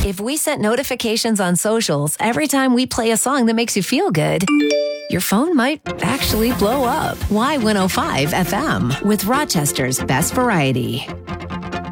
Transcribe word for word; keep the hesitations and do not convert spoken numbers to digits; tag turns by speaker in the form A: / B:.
A: If we set notifications on socials every time we play a song that makes you feel good, your phone might actually blow up. Y one oh five F M with Rochester's best variety.